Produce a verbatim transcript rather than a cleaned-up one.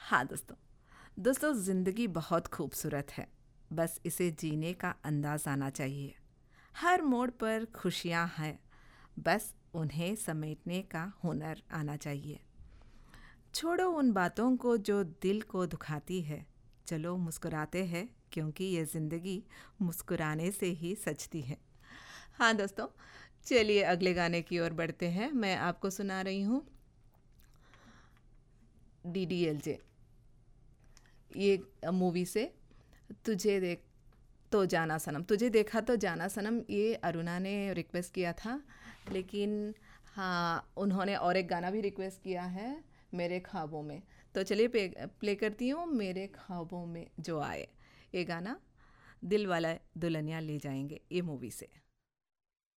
हाँ दोस्तों दोस्तों ज़िंदगी बहुत खूबसूरत है। बस इसे जीने का अंदाज़ आना चाहिए। हर मोड़ पर खुशियाँ हैं, बस उन्हें समेटने का हुनर आना चाहिए। छोड़ो उन बातों को जो दिल को दुखाती है। चलो मुस्कुराते हैं, क्योंकि ये ज़िंदगी मुस्कुराने से ही सजती है। हाँ दोस्तों, चलिए अगले गाने की ओर बढ़ते हैं। मैं आपको सुना रही हूँ डी डी एल जे, ये मूवी से। तुझे देख तो जाना सनम, तुझे देखा तो जाना सनम, ये अरुणा ने रिक्वेस्ट किया था। लेकिन हाँ, उन्होंने और एक गाना भी रिक्वेस्ट किया है, मेरे ख्वाबों में। तो चलिए पे प्ले करती हूँ, मेरे ख्वाबों में जो आए। ये गाना दिल वाला दुल्हनिया ले जाएंगे, ये मूवी से।